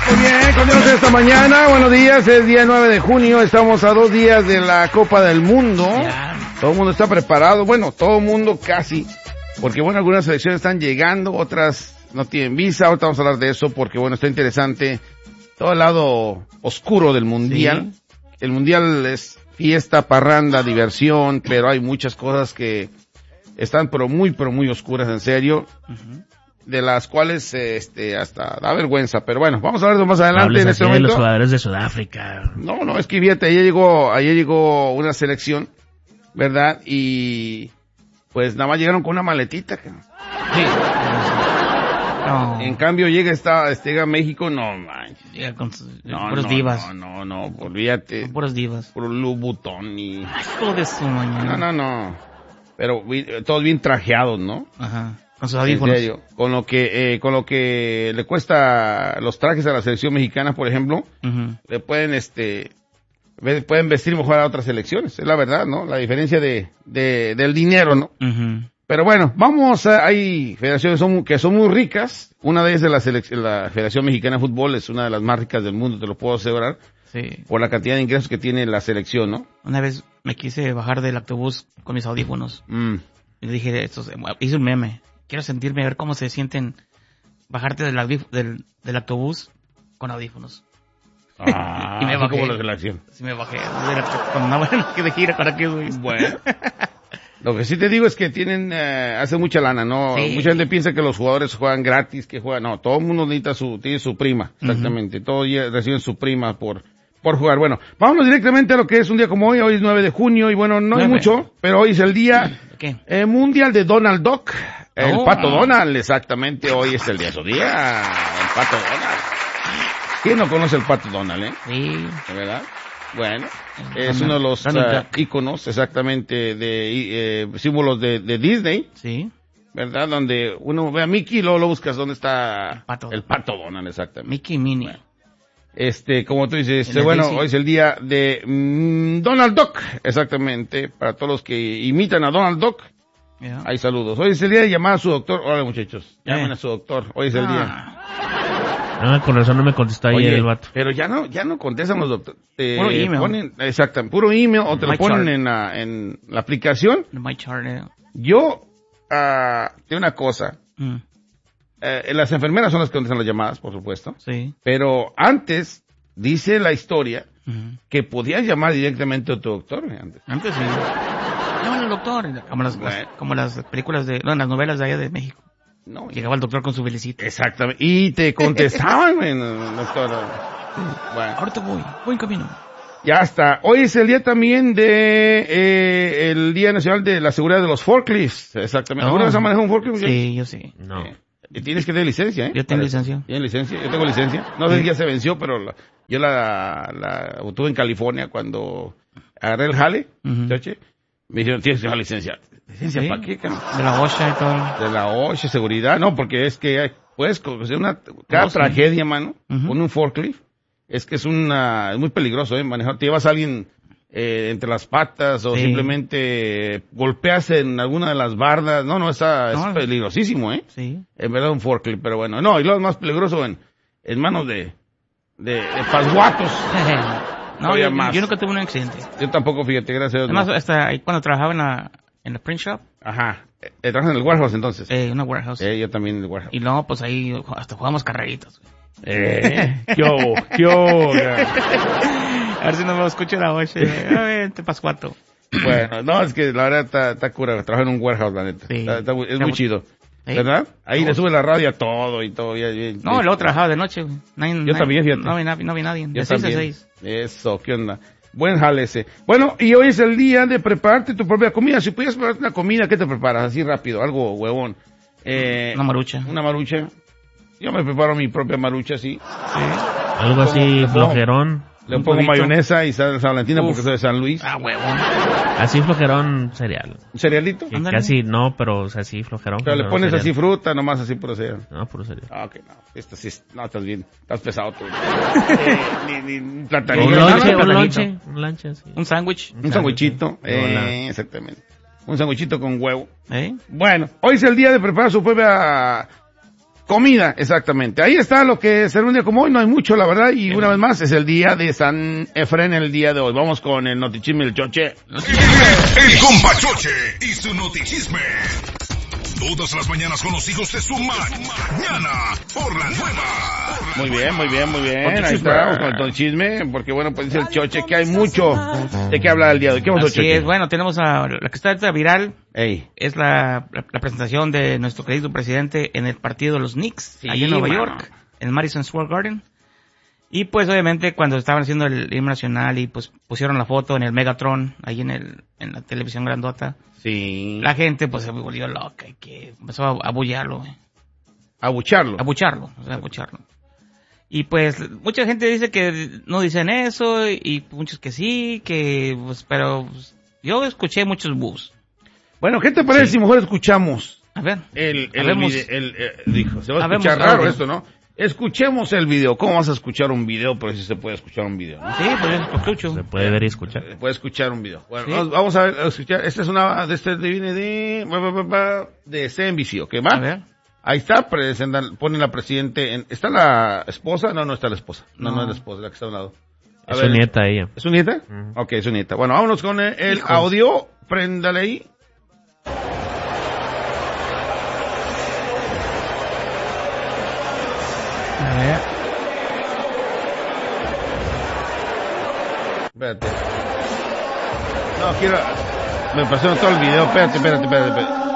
Muy bien, continuamos esta mañana. Buenos días, es día 9 de junio. Estamos a 2 días de la Copa del Mundo. Todo el mundo está preparado. Bueno, todo el mundo casi. Porque bueno, algunas selecciones están llegando, otras no tienen visa. Ahorita vamos a hablar de eso porque bueno, está interesante todo el lado oscuro del mundial. Sí. El mundial es fiesta, parranda, diversión, pero hay muchas cosas que están pero muy oscuras, en serio. De las cuales hasta da vergüenza, pero bueno, vamos a ver más adelante en este momento. Los jugadores de Sudáfrica. No, es que fíjate, ayer llegó una selección, ¿verdad? Y pues nada más llegaron con una maletita. Sí. No. En cambio llega México, no manches. Llega con puros divas. No, olvídate. Son puros divas. Puro Louboutin y... Ay, hijo de su mañana. No. Pero todos bien trajeados, ¿no? Ajá. Con sus audífonos. En serio, con lo que le cuesta los trajes a la selección mexicana, por ejemplo, le pueden vestir mejor a otras selecciones, es la verdad, ¿no? La diferencia del dinero, ¿no? Pero bueno, hay federaciones que son muy ricas. Una de ellas es la Federación Mexicana de Fútbol, es una de las más ricas del mundo, te lo puedo asegurar. Sí. Por la cantidad de ingresos que tiene la selección, ¿no? Una vez me quise bajar del autobús con mis audífonos. Y le dije, hice un meme. Quiero sentirme, a ver cómo se sienten bajarte del autobús con audífonos. Y me bajé. Como la selección. Sí, me bajé. Cuando no de gira, ¿para qué, güey? Bueno. Lo que sí te digo es que hace mucha lana, ¿no? Sí. Mucha gente piensa que los jugadores juegan gratis, no, todo el mundo tiene su prima, exactamente. Todos reciben su prima por jugar. Bueno, vámonos directamente a lo que es un día como hoy es 9 de junio, y bueno, no hay mucho, pero hoy es el día mundial de Donald Duck. El Pato Donald, exactamente, hoy es el día de su día, el Pato Donald. ¿Quién no conoce el Pato Donald, Sí. ¿De verdad? Bueno, es uno de los íconos, exactamente, de símbolos de Disney. Sí. ¿Verdad? Donde uno ve a Mickey y luego lo buscas donde está el Pato Donald, exactamente. Mickey y Minnie. Bueno, como tú dices, hoy es el día de Donald Duck, exactamente, para todos los que imitan a Donald Duck. Yeah. Hay saludos. Hoy es el día de llamar a su doctor. Hola, muchachos. Llamen a su doctor. Hoy es el día. Con razón no me contestó ayer el vato. Pero ya no contestan los doctores. Puro email. Exactamente. Puro email o te lo ponen en la aplicación. Yo, de una cosa. Las enfermeras son las que contestan las llamadas, por supuesto. Sí. Pero antes, dice la historia, que podías llamar directamente a tu doctor. Antes sí. Llaman al doctor, como las películas las novelas de allá de México. No, llegaba el doctor con su felicito. Exactamente. Y te contestaban, doctor. Bueno. Ahorita voy en camino. Ya está. Hoy es el día también el Día Nacional de la Seguridad de los Forklifts. Exactamente. ¿Alguna vez has manejado un forklift? Sí, yo sí. No. Tienes que tener licencia, Yo tengo licencia. ¿Tienes licencia? Yo tengo licencia. No sé si ya se venció, pero yo la obtuve en California cuando agarré el jale, me dijeron, tienes que tener licencia. ¿Licencia para qué, cabrón? De la OSHA y todo. De la OSHA, seguridad. No, porque es que puedes conocer cada tragedia, mano, con un forklift. Es que es muy peligroso, manejar. Te llevas a alguien entre las patas o simplemente golpeas en alguna de las bardas. Es peligrosísimo, Sí. En verdad un forklift, pero bueno. No, y lo más peligroso en manos de pasguatos. Yo nunca tuve un accidente. Yo tampoco, fíjate, gracias a Dios. Además, hasta ahí cuando trabajaba en la print shop. Ajá. ¿Trabajas en el warehouse entonces? Una warehouse. Yo también en el warehouse. Y luego, pues ahí hasta jugamos carreritas. ¿Qué A ver si no me escucho la voz. A ver, te pascuato. Bueno, no, es que la verdad está cura. Trabajar en un warehouse, la neta. Sí. Es muy chido. ¿Verdad? Ahí le sube la radio a todo y todo. No, luego trabajaba de noche. Yo también, fíjate. No vi nadie. De 6 a 6. Eso, ¿qué onda? Buen jale ese. Bueno, y hoy es el día de prepararte tu propia comida. Si pudieras prepararte una comida, ¿qué te preparas? Así rápido, algo huevón. Una marucha. Una marucha. Yo me preparo mi propia marucha, sí. Algo así, flojerón. Le pongo mayonesa y salsa valentina porque soy de San Luis. Huevón. Así flojerón cereal. ¿Un cerealito? Casi no, pero o sea, así flojerón. Pero le pones cereal. Así fruta, nomás así puro cereal. No, puro cereal. Ok, no. Estás bien. Estás pesado tú. Ni un platanito. Un lonche, sí. Un sándwich. Un sándwichito. Exactamente. Un sándwichito con huevo. Bueno, hoy es el día de preparar su propia Comida, exactamente. Ahí está lo que será un día como hoy, no hay mucho, la verdad, y una vez más es el día de San Efrén el día de hoy. Vamos con el notichisme del Choche. El compa Choche y su notichisme. Todas las mañanas con los hijos de su mañana por la nueva. Muy bien, muy bien, muy bien. Ahí está, con el chisme, porque bueno, pues dice el Choche que hay mucho de qué hablar el día de hoy. ¿Qué pasó, Choche? Es, bueno, tenemos a la que está ahorita viral. Ey. Es la presentación de nuestro querido presidente en el partido de los Knicks, Sí, allá en Nueva mano. York, en Madison Square Garden. Y pues obviamente cuando estaban haciendo el himno nacional y pues pusieron la foto en el Megatron, ahí en la televisión grandota, Sí. la gente pues se volvió loca y que empezó a abucharlo, Abucharlo. abucharlo. Y pues mucha gente dice que no dicen eso y muchos que sí, que pues, pero pues, yo escuché muchos boos. Bueno, ¿qué te parece si mejor escuchamos A ver, dijo, se va a Habemos escuchar raro audio. esto, ¿no? Escuchemos el video. ¿Cómo vas a escuchar un video? Pero si se puede escuchar un video, ¿no? sí, pues yo lo escucho. Se puede ver y escuchar. Se puede escuchar un video. Bueno, Sí. vamos a ver, a escuchar. Esta es una, viene de CNBC, ¿ok? ¿Va? A ver. Ahí está, pone la presidente ¿está la esposa? No está la esposa. No No. es la esposa, la que está a un lado. A Es ver, su nieta ella. ¿Es su nieta? Ujú. Ok, es su nieta. Bueno, vámonos con el Hijo. audio. Préndale ahí. A ver. Espérate. No, quiero... Me pasó todo el video. Espérate.